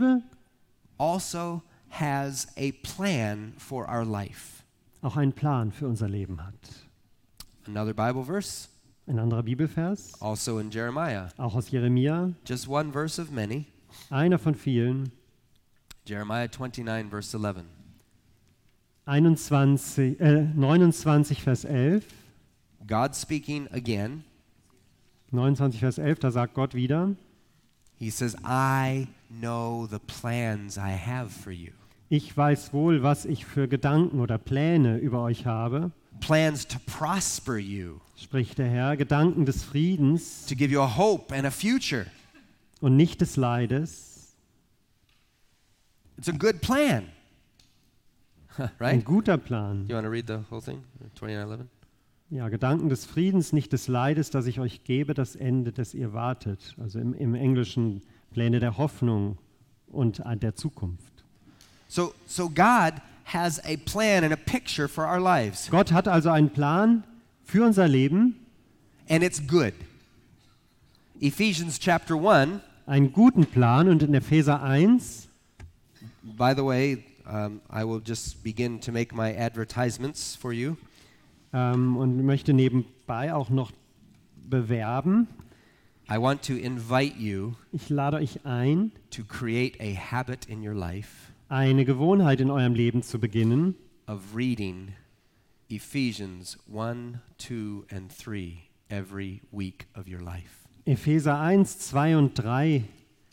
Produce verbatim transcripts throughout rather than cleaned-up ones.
Bibel also has a plan for our life. auch einen Plan für unser Leben hat. Another Bible verse, Ein anderer Bibelvers, also in Jeremiah. auch aus Jeremia, Just one verse of many. einer von vielen, Jeremiah twenty-nine, verse eleven. einundzwanzig, äh, neunundzwanzig, Vers elf. God speaking again. neunundzwanzig, Vers elf, da sagt Gott wieder, He says, I know the plans I have for you. ich weiß wohl, was ich für Gedanken oder Pläne über euch habe, Plans to prosper you, spricht der Herr, Gedanken des Friedens to give you a hope and a future. und nicht des Leides. It's a good plan. Ein Right? guter Plan. You want to read the whole thing? twenty-nine eleven? Ja, Gedanken des Friedens, nicht des Leides, das ich euch gebe, das Ende, das ihr wartet. Also im, im Englischen Pläne der Hoffnung und äh, der Zukunft. So, so God has a plan and a picture for our lives, Gott hat also einen Plan für unser Leben, and it's good. Ephesians chapter one, einen guten Plan, und in Epheser eins, by the way, um, I will just begin to make my advertisements for you. ähm, und möchte nebenbei auch noch bewerben, I want to invite you ich lade euch ein, to create a habit in your life eine Gewohnheit in eurem Leben zu beginnen, of reading Ephesians one, two, and three every week of your life. Epheser eins, zwei und drei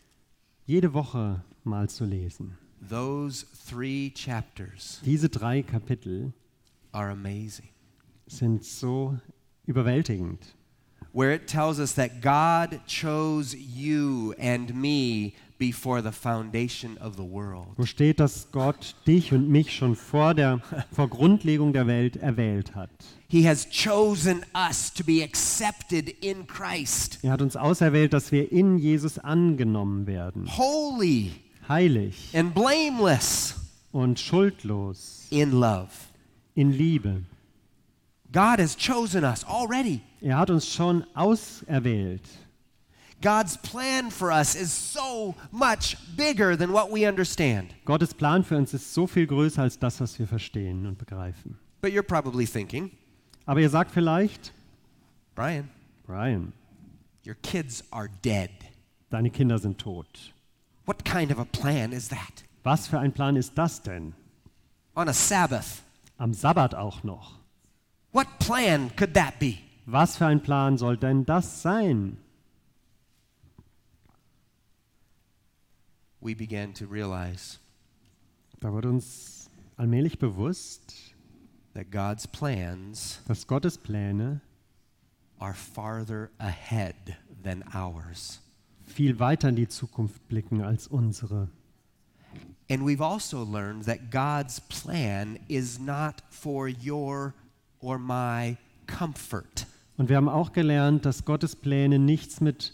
jede Woche mal zu lesen. Those three chapters Diese drei Kapitel are amazing, sind so überwältigend, where it tells us that God chose you and me before the foundation of the world. wo steht, dass Gott dich und mich schon vor der vor Grundlegung der Welt erwählt hat. He has chosen us to be accepted in Christ, Er hat uns auserwählt, dass wir in Jesus angenommen werden, holy heilig and blameless und schuldlos, in love. in Liebe. God has chosen us already. Er hat uns schon auserwählt. God's plan for us is so much bigger than what we understand. Gottes Plan für uns ist so viel größer als das, was wir verstehen und begreifen. But you're probably thinking, Aber ihr sagt vielleicht, Brian, Brian, your kids are dead. deine Kinder sind tot. What kind of a plan is that? Was für ein Plan ist das denn? On a Sabbath. Am Sabbat auch noch. What plan could that be? Was für ein Plan soll denn das sein? We began to realize Da wird uns allmählich bewusst, that God's plans dass Gottes Pläne are farther ahead than ours. viel weiter in die Zukunft blicken als unsere. And we've also learned that God's plan is not for your or my comfort. Und wir haben auch gelernt, dass Gottes Pläne nichts mit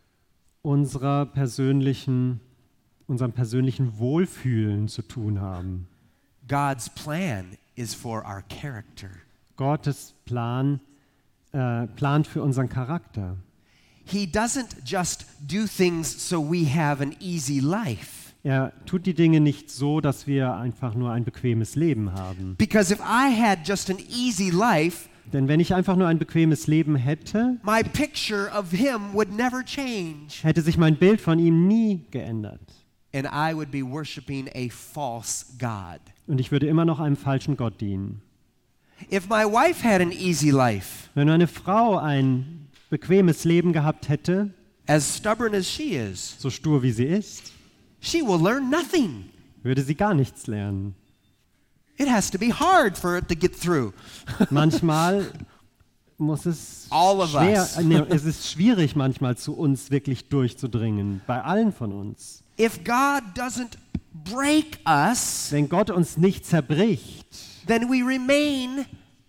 unserer persönlichen, unserem persönlichen Wohlfühlen zu tun haben. God's plan is for our character. Gottes Plan äh, plant für unseren Charakter. He doesn't just do things so we have an easy life. Er tut die Dinge nicht so, dass wir einfach nur ein bequemes Leben haben. Because if I had just an easy life, Denn wenn ich einfach nur ein bequemes Leben hätte, my picture of him would never change. hätte sich mein Bild von ihm nie geändert. And I would be worshiping a false God. Und ich würde immer noch einem falschen Gott dienen. If my wife had an easy life, Wenn meine Frau ein bequemes Leben gehabt hätte, as stubborn as she is, so stur wie sie ist, she will learn nothing. würde sie gar nichts lernen. It has to be hard for it to get through. Manchmal muss es All of schwer, us. äh, nee, es ist schwierig manchmal zu uns wirklich durchzudringen, bei allen von uns. If God doesn't break us, Wenn Gott uns nicht zerbricht, then we remain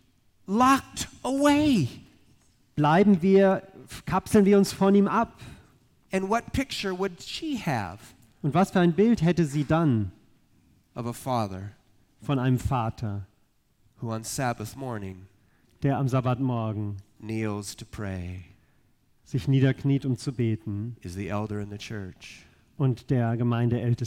locked away. bleiben wir, kapseln wir uns von ihm ab. And what picture would she have Und was für ein Bild hätte sie dann of a father von einem Vater, who on Sabbath morning der am Sabbatmorgen kneels to pray, sich niederkniet, um zu beten, is the elder in the church, und der Gemeindeälteste